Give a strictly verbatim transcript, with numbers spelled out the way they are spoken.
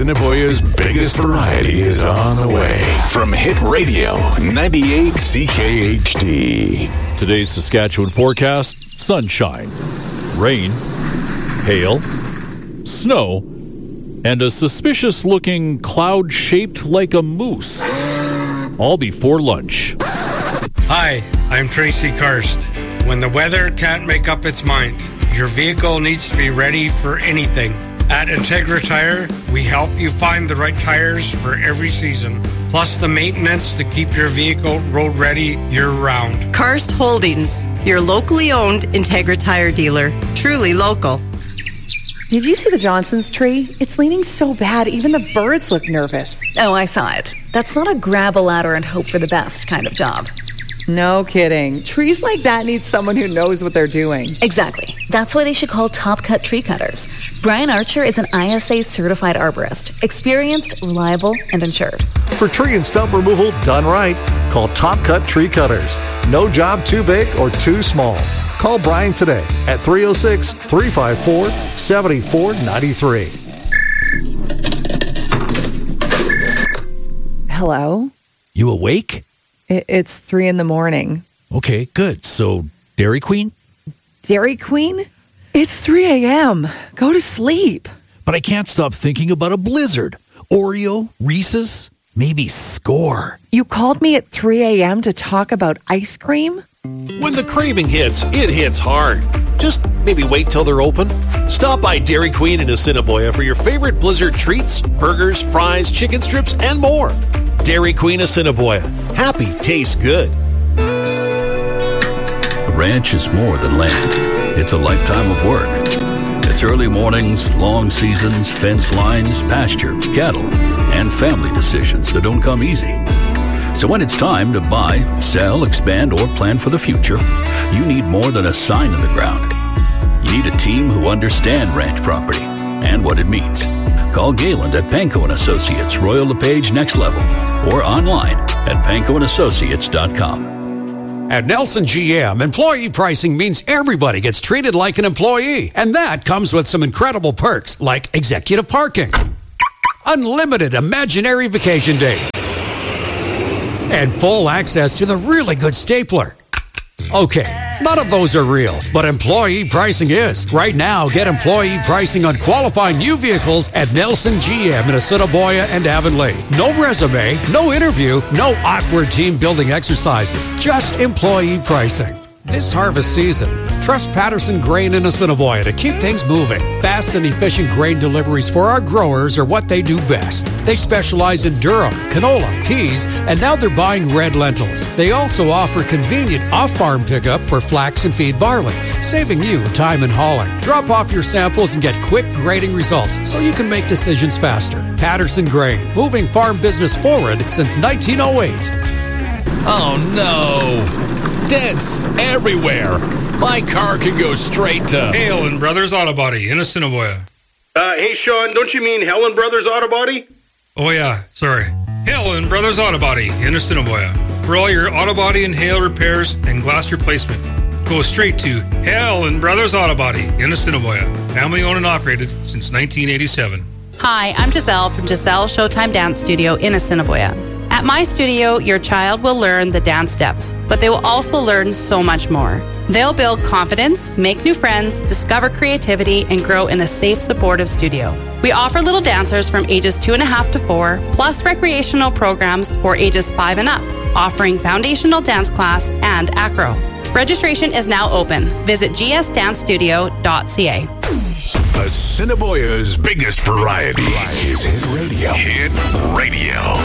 Assiniboia's biggest variety is on the way. From Hit Radio, ninety-eight C K H D. Today's Saskatchewan forecast: sunshine, rain, hail, snow, and a suspicious-looking cloud shaped like a moose. All before lunch. Hi, I'm Tracy Karst. When the weather can't make up its mind, your vehicle needs to be ready for anything. At Integra Tire, we help you find the right tires for every season, plus the maintenance to keep your vehicle road ready year-round. Karst Holdings, your locally owned Integra Tire dealer. Truly local. Did you see the Johnson's tree? It's leaning so bad, even the birds look nervous. Oh, I saw it. That's not a grab a ladder and hope for the best kind of job. No kidding. Trees like that need someone who knows what they're doing. Exactly. That's why they should call Top Cut Tree Cutters. Brian Archer is an I S A certified arborist, experienced, reliable, and insured. For tree and stump removal done right, call Top Cut Tree Cutters. No job too big or too small. Call Brian today at three oh six, three five four, seven four nine three. Hello? You awake? It's three in the morning. Okay, good. So, Dairy Queen? Dairy Queen? It's three a.m. Go to sleep. But I can't stop thinking about a blizzard. Oreo, Reese's, maybe Score. You called me at three a.m. to talk about ice cream? When the craving hits, it hits hard. Just maybe wait till they're open. Stop by Dairy Queen in Assiniboia for your favorite blizzard treats, burgers, fries, chicken strips, and more. Dairy Queen Assiniboia. Happy tastes good. A ranch is more than land. It's a lifetime of work. It's early mornings, long seasons, fence lines, pasture, cattle, and family decisions that don't come easy. So when it's time to buy, sell, expand, or plan for the future, you need more than a sign in the ground. You need a team who understand ranch property and what it means. Call Gayland at Panko and Associates, Royal LePage Next Level, or online at panko and associates dot com. At Nelson G M, employee pricing means everybody gets treated like an employee. And that comes with some incredible perks, like executive parking, unlimited imaginary vacation days, and full access to the really good stapler. Okay, none of those are real, but employee pricing is. Right now, get employee pricing on qualifying new vehicles at Nelson G M in Assiniboia and Avonlea. No resume, no interview, no awkward team building exercises, just employee pricing. This harvest season, trust Patterson Grain in Assiniboia to keep things moving. Fast and efficient grain deliveries for our growers are what they do best. They specialize in durum, canola, peas, and now they're buying red lentils. They also offer convenient off-farm pickup for flax and feed barley, saving you time in hauling. Drop off your samples and get quick grading results so you can make decisions faster. Patterson Grain, moving farm business forward since nineteen oh eight. Oh no! Dents everywhere. My car can go straight to Hale and Brothers Auto Body in Assiniboia. Uh, hey, Sean, don't you mean Helen Brothers Auto Body? Oh, yeah, sorry. Hale and Brothers Auto Body in Assiniboia. For all your auto body and hail repairs and glass replacement, go straight to Hale and Brothers Auto Body in Assiniboia. Family owned and operated since nineteen eighty-seven. Hi, I'm Giselle from Giselle Showtime Dance Studio in Assiniboia. At my studio, your child will learn the dance steps, but they will also learn so much more. They'll build confidence, make new friends, discover creativity, and grow in a safe, supportive studio. We offer little dancers from ages two and a half to four, plus recreational programs for ages five and up, offering foundational dance class and acro. Registration is now open. Visit g s dance studio dot c a. Assiniboia's biggest variety is Hit Radio. Hit Radio.